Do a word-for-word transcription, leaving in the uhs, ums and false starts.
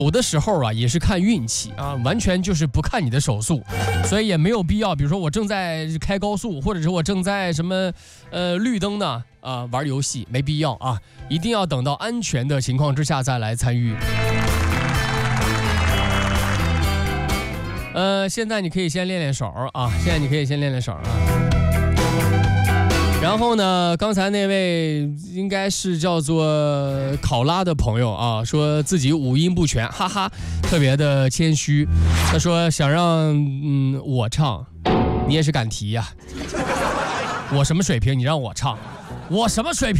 有的时候啊，也是看运气啊，完全就是不看你的手速，所以也没有必要。比如说我正在开高速，或者是我正在什么呃绿灯呢啊玩游戏，没必要啊，一定要等到安全的情况之下再来参与。呃，现在你可以先练练手啊，现在你可以先练练手啊。然后呢，刚才那位应该是叫做考拉的朋友啊，说自己五音不全，哈哈，特别的谦虚。他说想让嗯我唱，你也是敢提呀、啊？我什么水平？你让我唱，我什么水平？